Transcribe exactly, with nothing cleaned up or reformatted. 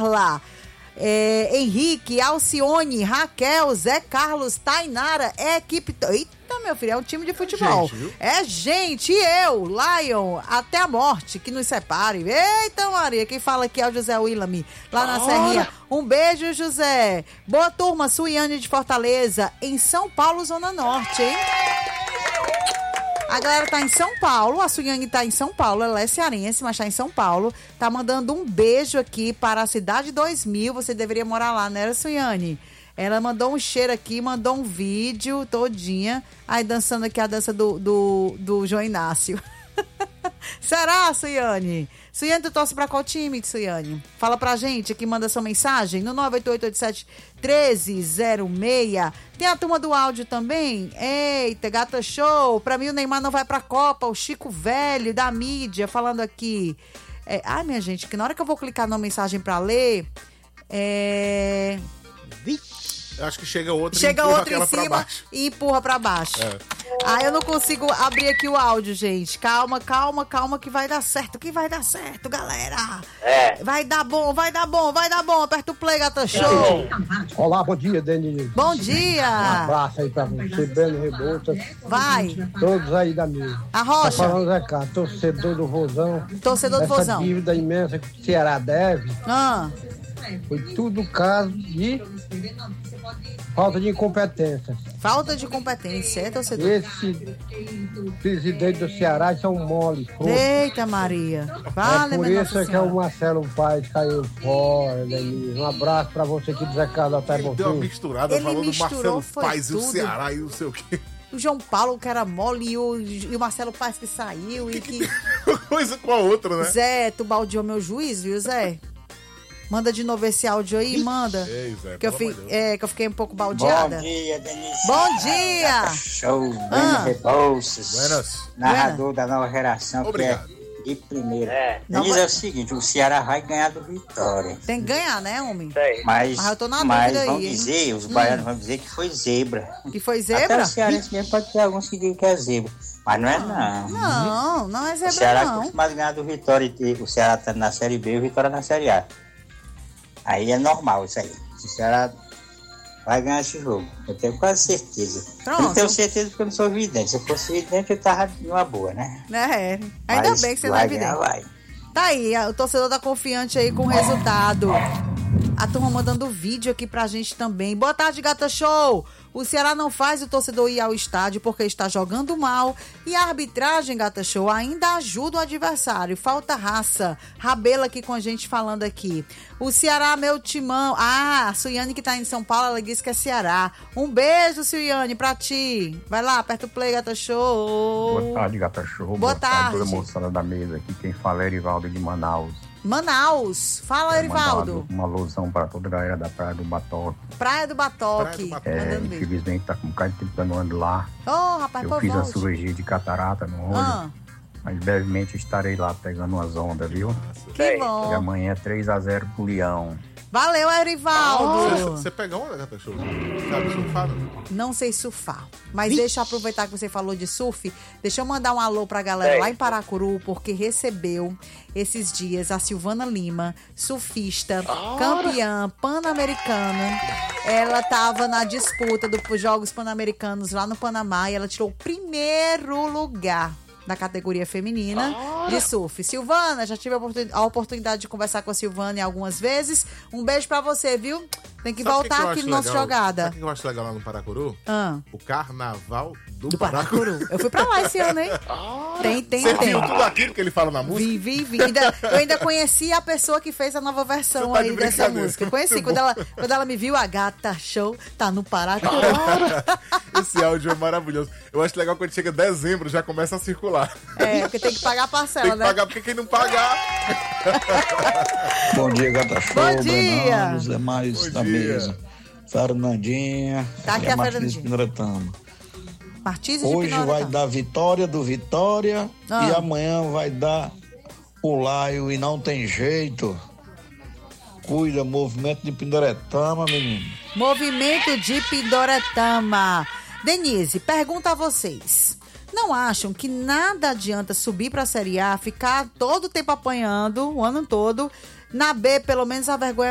Carla, é, Henrique, Alcione, Raquel, Zé Carlos, Tainara, é equipe... Eita, meu filho, é um time de futebol. Gente, é gente, e eu, Lion, até a morte, que nos separe. Eita, Maria, quem fala aqui é o José Willamy, lá na Ora. Serrinha. Um beijo, José. Boa turma, Suiane de Fortaleza, em São Paulo, Zona Norte, hein? A galera tá em São Paulo, a Suiane tá em São Paulo, ela é cearense, mas tá em São Paulo. Tá mandando um beijo aqui para a Cidade dois mil, você deveria morar lá, né, Suiane? Ela mandou um cheiro aqui, mandou um vídeo todinha, aí dançando aqui a dança do, do, do João Inácio. Será, Suiane? Suiane, tu torce pra qual time, Suiane? Fala pra gente aqui, manda sua mensagem no nove oito oito oito sete um três zero seis. Tem a turma do áudio também? Eita, gata show. Pra mim o Neymar não vai pra Copa. O Chico Velho da mídia falando aqui. É, ai, minha gente, que na hora que eu vou clicar numa mensagem pra ler, é... Eu acho que chega outra chega e empurra outra em cima e empurra pra baixo. É. Ah, eu não consigo abrir aqui o áudio, gente. Calma, calma, calma que vai dar certo, que vai dar certo, galera. É. Vai dar bom, vai dar bom, vai dar bom. Aperta o play, gata show. Olá, bom dia, Denise. Bom dia. Um abraço aí pra você, Belo Rebouças. Vai. Todos aí da minha. A Rocha. Tá falando, Zé Carlos, torcedor do Vozão. Torcedor do Essa Vozão. Essa dívida imensa que o Ceará deve. Ah. Foi tudo caso de falta de incompetência. Falta de competência, é, torcedor? Esse presidente do Ceará são mole. Pronto. Eita, Maria. Vale, é por isso é que o Marcelo Paes caiu fora, Denise. Um abraço pra você aqui do Zé Carlos até Ele deu uma misturada Ele falando do Marcelo Paes e o Ceará e não sei o quê. O João Paulo, que era mole, e o, e o Marcelo Paes que saiu. E que... coisa com a outra, né? Zé, tu baldeou meu juiz, viu, Zé? Manda de novo esse áudio aí, manda. Ei, Zé, que, eu fi, é, que eu fiquei um pouco baldeada. Bom dia, Denise. Bom dia! Show, ah. Breno Rebouças. Buenas. Narrador Buenas. Da nova geração, Obrigado. Que é de primeira. É. Denise, Nova... é o seguinte, o Ceará vai ganhar do Vitória. Tem que ganhar, né, homem? Mas, mas eu tô na mas dúvida vão aí, dizer, os baianos hum. vão dizer que foi zebra. Que foi zebra? Até o cearense mesmo pode ter alguns que digam que é zebra. Mas não é não. Não, não é zebra o Ceará não. O Ceará costuma ganhar do Vitória, o Ceará tá na Série B e o Vitória na Série A. Aí é normal isso aí. O Ceará vai ganhar esse jogo. Eu tenho quase certeza. Pronto. Eu não tenho certeza porque eu não sou vidente. Se eu fosse vidente, eu tava numa boa, né? É, ainda Mas bem que você não é vidente. Ganhar, vai. Tá aí, o torcedor tá confiante aí com o resultado. A turma mandando vídeo aqui pra gente também. Boa tarde, Gata Show! O Ceará não faz o torcedor ir ao estádio porque está jogando mal. E a arbitragem, Gata Show, ainda ajuda o adversário. Falta raça. Rabela aqui com a gente falando aqui. O Ceará, meu timão. Ah, a Suiane que tá em São Paulo, ela disse que é Ceará. Um beijo, Suiane, pra ti. Vai lá, aperta o play, Gata Show. Boa tarde, Gata Show. Boa, Boa tarde. tarde, toda a moçada da mesa aqui. Quem fala é Erivaldo de Manaus. Manaus. Fala, Erivaldo. Uma alusão para toda a galera da Praia do Batoque. Praia do Batoque. Praia do Batoque. É, infelizmente tá com um bocado de tempo que eu não ando lá. Ô, oh, rapaz, Eu fiz volte. a cirurgia de catarata no olho. Ah. Mas brevemente estarei lá pegando umas ondas, viu? Que bom. E amanhã é três a zero pro Leão. Valeu, Erivaldo. Você pegou uma Gata Show? Sabe surfar? Não sei surfar. Mas Vixe. Deixa eu aproveitar que você falou de surf. Deixa eu mandar um alô pra galera é. lá em Paracuru, porque recebeu esses dias a Silvana Lima, surfista, ah. campeã pan-americana. Ela tava na disputa dos Jogos Pan-Americanos lá no Panamá e ela tirou o primeiro lugar na categoria feminina ah. de surf. Silvana, já tive a oportunidade, a oportunidade de conversar com a Silvana algumas vezes. Um beijo pra você, viu? Tem que Sabe voltar que que aqui no nosso legal? Jogada. Sabe o que eu acho legal lá no Paracuru? Ah. O Carnaval do, do Paracuru. Paracuru. Eu fui pra lá esse ano, hein? Ah. Tem, tem, Você tem. viu tudo aquilo que ele fala na música? Vi, vi, vi. Ainda, eu ainda conheci a pessoa que fez a nova versão tá aí de dessa música. Conheci. Quando ela, quando ela me viu, a Gata Show tá no Paracuru. Esse áudio é maravilhoso. Eu acho legal quando chega dezembro, já começa a circular. É, porque tem que pagar a parcela, tem que né? pagar, porque quem não pagar... Bom dia, Gata Show. Bom dia. Bernardo, os demais Bom da dia. mesa. Fernandinha tá aqui e a, a Martins Fernandinha. Pindretama. Martins de Hoje vai Pindretama. dar vitória do Vitória ah. e amanhã vai dar o Laio e não tem jeito. Cuida, movimento de Pindoretama, menino. Movimento de Pindoretama. Denise, pergunta a vocês. Não acham que nada adianta subir pra Série A, ficar todo o tempo apanhando, o ano todo? Na B, pelo menos a vergonha